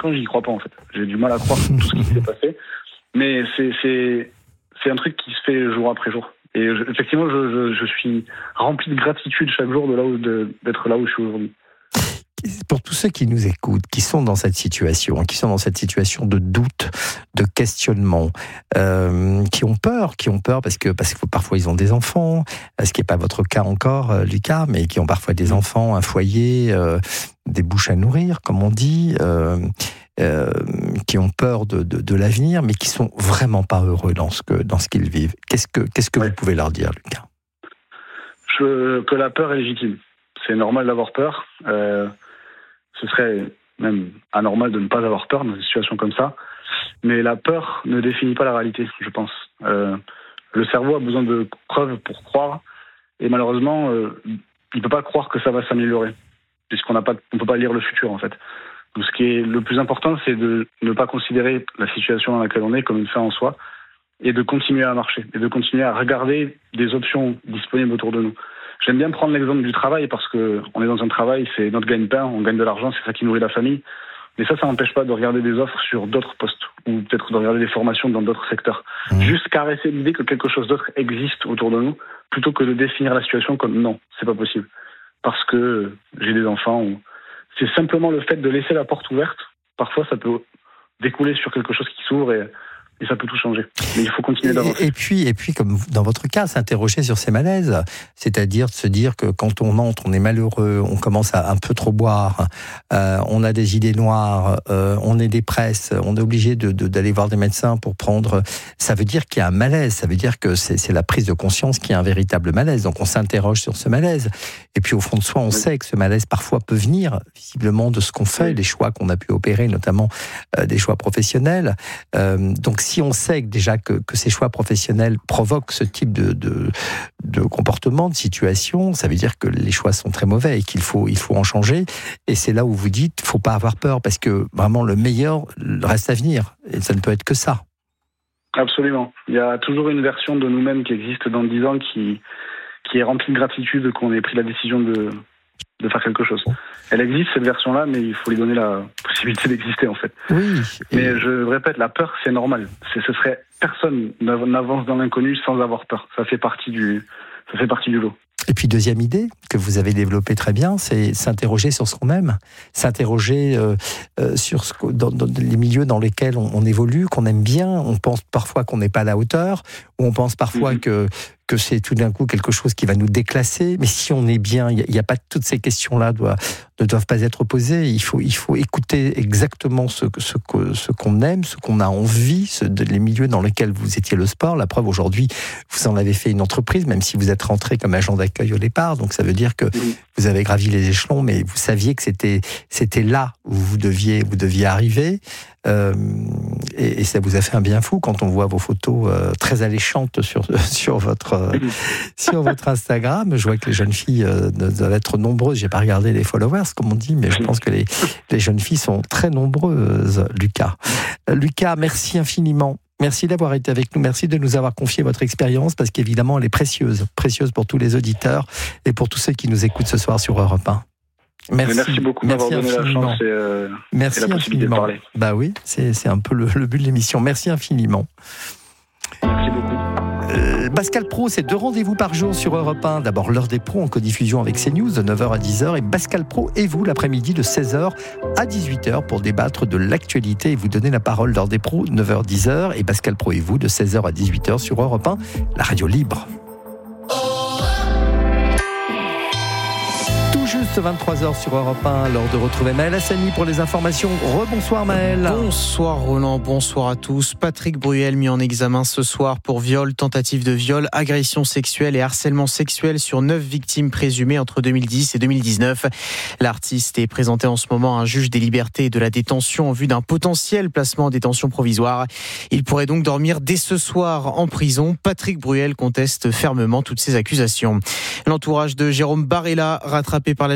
5 ans, j'y crois pas en fait. J'ai du mal à croire tout ce qui s'est passé. Mais c'est un truc qui se fait jour après jour. Et effectivement, je suis rempli de gratitude chaque jour d'être là où je suis aujourd'hui. Pour tous ceux qui nous écoutent, qui sont dans cette situation de doute, de questionnement, qui ont peur parce que parfois ils ont des enfants, ce qui n'est pas votre cas encore, Lucas, mais qui ont parfois des enfants, un foyer, des bouches à nourrir, comme on dit, qui ont peur de l'avenir, mais qui sont vraiment pas heureux dans ce qu'ils vivent. Qu'est-ce que vous pouvez leur dire, Lucas ? Que la peur est légitime. C'est normal d'avoir peur. Ce serait même anormal de ne pas avoir peur dans une situation comme ça. Mais la peur ne définit pas la réalité, je pense. Le cerveau a besoin de preuves pour croire. Et malheureusement, il ne peut pas croire que ça va s'améliorer, puisqu'on ne peut pas lire le futur, en fait. Donc, ce qui est le plus important, c'est de ne pas considérer la situation dans laquelle on est comme une fin en soi, et de continuer à marcher, et de continuer à regarder des options disponibles autour de nous. J'aime bien prendre l'exemple du travail parce que on est dans un travail, c'est notre gagne-pain, on gagne de l'argent, c'est ça qui nourrit la famille. Mais ça n'empêche pas de regarder des offres sur d'autres postes ou peut-être de regarder des formations dans d'autres secteurs. Juste caresser l'idée que quelque chose d'autre existe autour de nous plutôt que de définir la situation comme non, c'est pas possible. Parce que j'ai des enfants. C'est simplement le fait de laisser la porte ouverte. Parfois, ça peut découler sur quelque chose qui s'ouvre et ça peut tout changer. Mais il faut continuer d'avancer. Et puis, comme dans votre cas, s'interroger sur ces malaises. C'est-à-dire de se dire que quand on entre, on est malheureux, on commence à un peu trop boire, on a des idées noires, on est dépresse, on est obligé d'aller voir des médecins pour prendre... Ça veut dire qu'il y a un malaise, ça veut dire que c'est la prise de conscience qui est un véritable malaise. Donc on s'interroge sur ce malaise. Et puis au fond de soi, on sait que ce malaise parfois peut venir visiblement de ce qu'on fait, des choix qu'on a pu opérer, notamment des choix professionnels. Donc si on sait déjà que ces choix professionnels provoquent ce type de comportement, de situation, ça veut dire que les choix sont très mauvais et qu'il faut en changer. Et c'est là où vous dites, faut pas avoir peur parce que vraiment le meilleur reste à venir. Et ça ne peut être que ça. Absolument. Il y a toujours une version de nous-mêmes qui existe dans 10 ans qui est remplie de gratitude qu'on ait pris la décision de faire quelque chose. Elle existe, cette version-là, mais il faut lui donner la possibilité d'exister, en fait. Oui. Mais je répète, la peur, c'est normal. Personne n'avance dans l'inconnu sans avoir peur. Ça fait partie du lot. Et puis deuxième idée que vous avez développée très bien, c'est s'interroger sur ce qu'on aime, s'interroger sur dans les milieux dans lesquels on évolue, qu'on aime bien. On pense parfois qu'on n'est pas à la hauteur, ou on pense parfois que c'est tout d'un coup quelque chose qui va nous déclasser. Mais si on est bien, il n'y a pas toutes ces questions-là ne doivent pas être posées. Il faut écouter exactement ce qu'on aime, ce qu'on a envie, les milieux dans lesquels vous étiez le sport. La preuve, aujourd'hui, vous en avez fait une entreprise, même si vous êtes rentré comme agent d'accueil au départ. Donc ça veut dire que vous avez gravi les échelons, mais vous saviez que c'était là où vous deviez arriver. Et ça vous a fait un bien fou quand on voit vos photos très alléchantes sur votre Instagram. Je vois que les jeunes filles doivent être nombreuses. J'ai pas regardé les followers, comme on dit, mais je pense que les jeunes filles sont très nombreuses, Lucas. Lucas, merci infiniment. Merci d'avoir été avec nous. Merci de nous avoir confié votre expérience, parce qu'évidemment, elle est précieuse pour tous les auditeurs et pour tous ceux qui nous écoutent ce soir sur Europe 1. Merci beaucoup d'avoir donné la chance et la possibilité de parler. Bah oui, c'est un peu le but de l'émission. Merci infiniment. Merci beaucoup. Pascal Praud, c'est 2 rendez-vous par jour sur Europe 1. D'abord l'heure des pros en codiffusion avec CNews de 9h à 10h, et Pascal Praud et vous l'après-midi de 16h à 18h pour débattre de l'actualité et vous donner la parole. L'heure des pros, 9h 10h, et Pascal Praud et vous de 16h à 18h sur Europe 1, la radio libre. Juste 23h sur Europe 1, l'heure de retrouver Maël Hassani pour les informations. Rebonsoir Maël. Bonsoir Roland, bonsoir à tous. Patrick Bruel mis en examen ce soir pour viol, tentative de viol, agression sexuelle et harcèlement sexuel sur 9 victimes présumées entre 2010 et 2019. L'artiste est présenté en ce moment à un juge des libertés et de la détention en vue d'un potentiel placement en détention provisoire. Il pourrait donc dormir dès ce soir en prison. Patrick Bruel conteste fermement toutes ces accusations. L'entourage de Jérôme Barella, rattrapé par la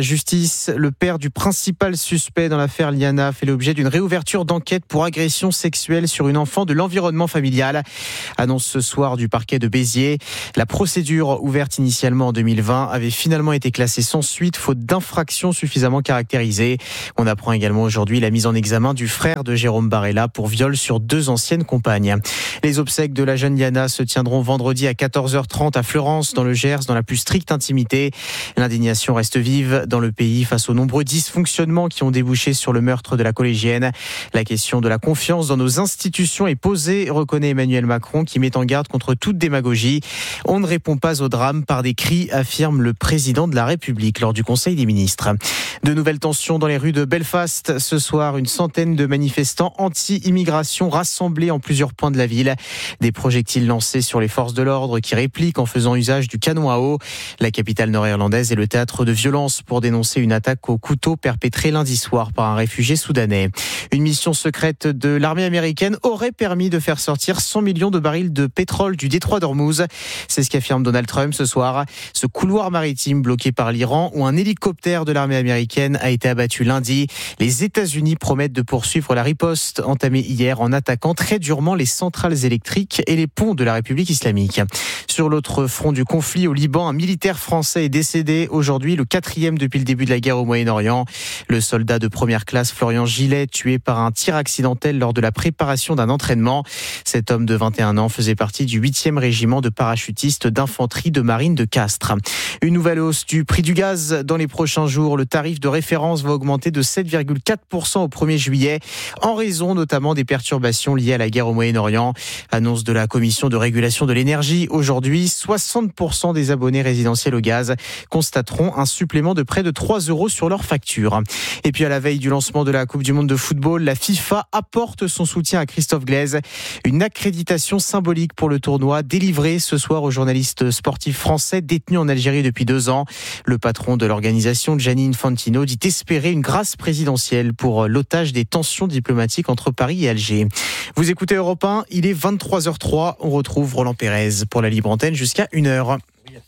justice. Le père du principal suspect dans l'affaire Liana fait l'objet d'une réouverture d'enquête pour agression sexuelle sur une enfant de l'environnement familial. Annonce ce soir du parquet de Béziers. La procédure ouverte initialement en 2020 avait finalement été classée sans suite, faute d'infraction suffisamment caractérisée. On apprend également aujourd'hui la mise en examen du frère de Jérôme Barella pour viol sur 2 anciennes compagnes. Les obsèques de la jeune Liana se tiendront vendredi à 14h30 à Fleurance, dans le Gers, dans la plus stricte intimité. L'indignation reste vive dans le pays face aux nombreux dysfonctionnements qui ont débouché sur le meurtre de la collégienne. La question de la confiance dans nos institutions est posée, reconnaît Emmanuel Macron, qui met en garde contre toute démagogie. On ne répond pas au drame par des cris, affirme le président de la République lors du Conseil des ministres. De nouvelles tensions dans les rues de Belfast. Ce soir, une centaine de manifestants anti-immigration rassemblés en plusieurs points de la ville. Des projectiles lancés sur les forces de l'ordre qui répliquent en faisant usage du canon à eau. La capitale nord-irlandaise est le théâtre de violences pour dénoncer une attaque au couteau perpétrée lundi soir par un réfugié soudanais. Une mission secrète de l'armée américaine aurait permis de faire sortir 100 millions de barils de pétrole du détroit d'Ormuz. C'est ce qu'affirme Donald Trump ce soir. Ce couloir maritime bloqué par l'Iran, où un hélicoptère de l'armée américaine a été abattu lundi. Les États-Unis promettent de poursuivre la riposte entamée hier en attaquant très durement les centrales électriques et les ponts de la République islamique. Sur l'autre front du conflit au Liban, un militaire français est décédé aujourd'hui, le 4e depuis le début de la guerre au Moyen-Orient. Le soldat de première classe Florian Gillet, tué par un tir accidentel lors de la préparation d'un entraînement. Cet homme de 21 ans faisait partie du 8e régiment de parachutistes d'infanterie de marine de Castres. Une nouvelle hausse du prix du gaz dans les prochains jours. Le tarif de référence va augmenter de 7,4% au 1er juillet, en raison notamment des perturbations liées à la guerre au Moyen-Orient. Annonce de la Commission de régulation de l'énergie. Aujourd'hui, 60% des abonnés résidentiels au gaz constateront un supplément de près de 3 € sur leur facture. Et puis à la veille du lancement de la Coupe du Monde de football, la FIFA apporte son soutien à Christophe Glaise. Une accréditation symbolique pour le tournoi délivrée ce soir au journaliste sportif français détenu en Algérie depuis 2 ans. Le patron de l'organisation, Gianni Infantino, dit espérer une grâce présidentielle pour l'otage des tensions diplomatiques entre Paris et Alger. Vous écoutez Europe 1, il est 23h03. On retrouve Roland Pérez pour la libre antenne jusqu'à 1h.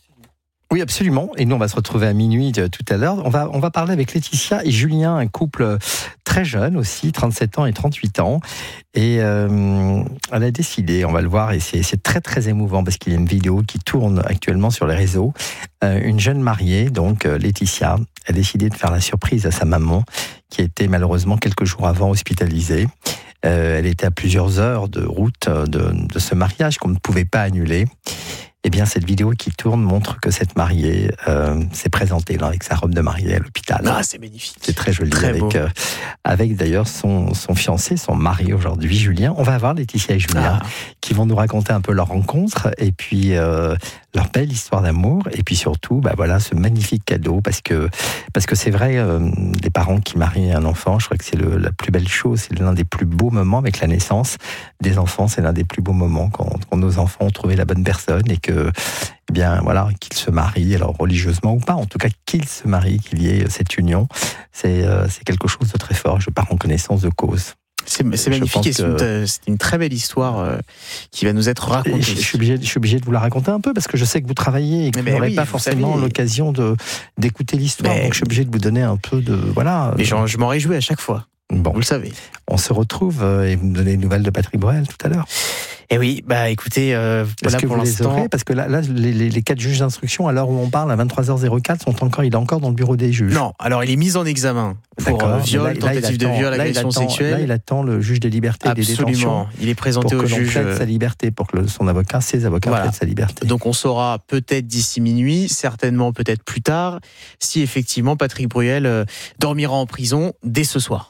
Oui, absolument. Et nous, on va se retrouver à minuit tout à l'heure. On va parler avec Laetitia et Julien, un couple très jeune aussi, 37 ans et 38 ans. Et elle a décidé, on va le voir, et c'est très très émouvant parce qu'il y a une vidéo qui tourne actuellement sur les réseaux. Une jeune mariée, donc Laetitia, a décidé de faire la surprise à sa maman, qui était malheureusement quelques jours avant hospitalisée. Elle était à plusieurs heures de route de ce mariage qu'on ne pouvait pas annuler. Eh bien, cette vidéo qui tourne montre que cette mariée s'est présentée là avec sa robe de mariée à l'hôpital. Ah, c'est magnifique. C'est très joli. Très beau. Avec d'ailleurs son fiancé, son mari aujourd'hui, Julien. On va voir Laetitia et Julien qui vont nous raconter un peu leur rencontre et puis leur belle histoire d'amour et puis surtout, voilà, ce magnifique cadeau parce que c'est vrai, des parents qui marient un enfant, je crois que c'est la plus belle chose, c'est l'un des plus beaux moments avec la naissance des enfants, c'est l'un des plus beaux moments quand nos enfants ont trouvé la bonne personne et que, eh bien, voilà, qu'ils se marient, alors religieusement ou pas, en tout cas qu'ils se marient, qu'il y ait cette union, c'est quelque chose de très fort, je pars en connaissance de cause. C'est magnifique et c'est une très belle histoire qui va nous être racontée. Je suis obligé de vous la raconter un peu parce que je sais que vous travaillez et que vous n'aurez pas forcément l'occasion d'écouter l'histoire. Donc je suis obligé de vous donner un peu de... Voilà. Mais je m'en réjouis à chaque fois. Bon. Vous le savez. On se retrouve et vous me donnez des nouvelles de Patrick Bruel tout à l'heure. Eh oui, écoutez, voilà pour l'instant. Parce que là les 4 juges d'instruction, à l'heure où on parle, à 23h04, il est encore dans le bureau des juges. Non, alors il est mis en examen pour viol, tentative de viol, agression sexuelle. Là, il attend le juge des libertés et des détentions. Absolument, il est présenté au juge. Pour que l'on plaide sa liberté, pour que ses avocats plaident sa liberté. Donc on saura peut-être d'ici minuit, certainement peut-être plus tard, si effectivement Patrick Bruel dormira en prison dès ce soir.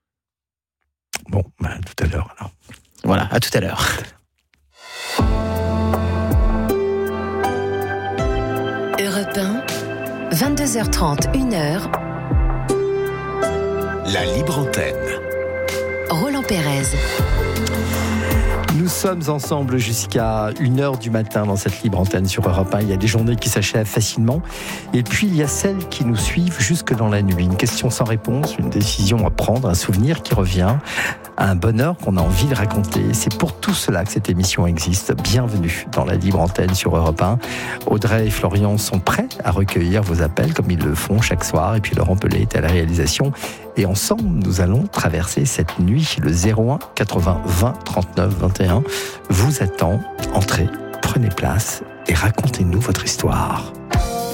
Bon, tout à l'heure alors. Voilà, à tout à l'heure. Europe 1, 22h30, 1h. La libre antenne. Roland Pérez. Nous sommes ensemble jusqu'à 1h du matin dans cette libre antenne sur Europe 1. Il y a des journées qui s'achèvent facilement. Et puis, il y a celles qui nous suivent jusque dans la nuit. Une question sans réponse, une décision à prendre, un souvenir qui revient, un bonheur qu'on a envie de raconter. C'est pour tout cela que cette émission existe. Bienvenue dans la libre antenne sur Europe 1. Audrey et Florian sont prêts à recueillir vos appels comme ils le font chaque soir. Et puis, Laurent Pellet est à la réalisation. Et ensemble, nous allons traverser cette nuit. Le 01 80 20 39 21 vous attend. Entrez, prenez place et racontez-nous votre histoire.